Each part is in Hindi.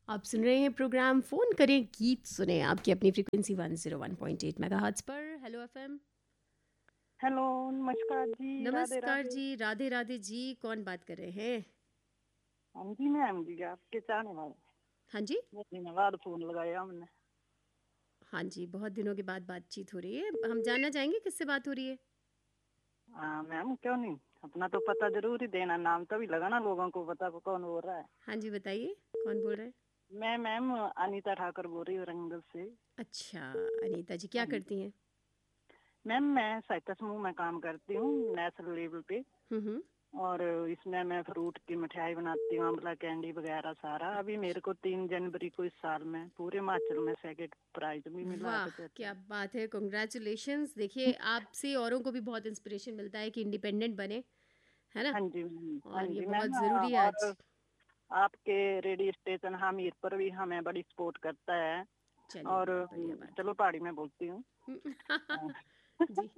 आप सुन रहे हैं प्रोग्राम फ़ोन करें गीत सुने आपकी अपनी फ्रीक्वेंसी 101.8 मेगाहर्ट्ज़ पर। Hello FM. हेलो, नमस्कार जी, राधे नमस्कार राधे। जी, राधे राधे जी। कौन बात कर रहे हैं? हाँ जी, मैम जी, आपके चाहने वाले। हाँ जी। बहुत दिनों बाद फोन लगाया हमने। हाँ जी, बहुत दिनों के बाद बातचीत हो रही है। हम जानना चाहेंगे किससे बात हो रही है? हाँ मैम, क्यों नहीं, अपना तो पता जरूर ही देना, नाम तभी लगा ना लोगों को पता कौन बोल रहा है। हाँ जी, बताइए कौन बोल रहे हैं? मैं मैम अनीता ठाकर बोल रही हूँ रंगल से। अच्छा, अनीता जी क्या हाँ जी। करती हैं? मैम मैं सहायता समूह में काम करती हूँ नेशनल लेवल पे। हम्म। और इसमें मैं फ्रूट की मिठाई बनाती हूँ, आंवला कैंडी वगैरह सारा। अभी मेरे को 3 जनवरी को इस साल में पूरे हिमाचल में सेकंड प्राइज भी मिला वाह, है। क्या बात है! कॉन्ग्रेचुलेशंस। देखिए, आपसे औरों को भी बहुत इंस्पिरेशन मिलता है कि इंडिपेंडेंट बने, है ना? हाँ जी मैम, हाँ और ये जी बहुत मैम। ज़रूरी है आज। और आपके रेडियो स्टेशन हमीर पर भी हमें बड़ी सपोर्ट करता है। चलिए, और बहुत बढ़िया बात चलो पहाड़ी में बोलती हूँ। अ, है। जी।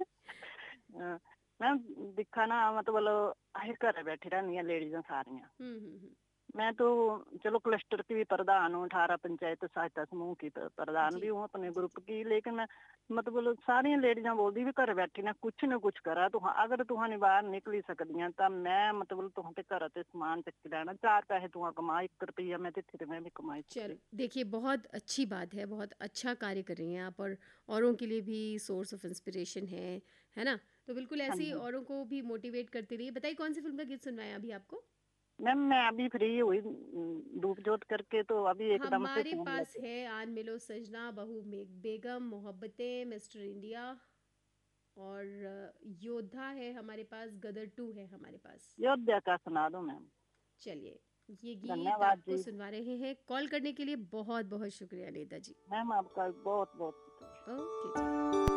मैम दिखा ना मतलब अस घर बैठी रहनी है लेडीज सारियां। हम्म। मैं तो चलो क्लस्टर की भी प्रधान हूँ, 18 पंचायत सहायता समूह की प्रधान भी जी हूँ अपने जी। ग्रुप की। लेकिन मैं मतलब सारिया लेडीजा बोलदी भी घर बैठी ना कुछ करा तो अगर तुहां बाहर निकली सकदियां तो मैं मतलब तुहां ते घर ते समान चुक लेना, 4 पैसे तुहां कमा, 1 रुपया मैं ते मैं भी कमाई सकती। चलो, देखिए बहुत अच्छी बात है, बहुत अच्छा कार्य कर रही हैं आप और औरों के लिए भी सोर्स ऑफ इंस्पिरेशन है ना? तो बिल्कुल हाँ ऐसे ही जी औरों को भी मोटिवेट करती रहिए। बताइए कौन सी फिल्म का गीत सुनवाएं अभी आपको? मैम, मैं अभी फ्री हुई धूप जोत करके तो अभी एकदम से हमारे फोन पास लगे। है आन मिलो सजना, बहू बेगम, मोहब्बतें, मिस्टर इंडिया और योद्धा है हमारे पास, गदर 2 है हमारे पास। अयोध्या का सुना दो मैम। चलिए, ये गीत धन्यवाद आपको जी। सुनवा रहे हैं। कॉल करने के लिए बहुत बहुत शुक्रिया नेता जी। मैम आपका बहुत बहुत ओके जी।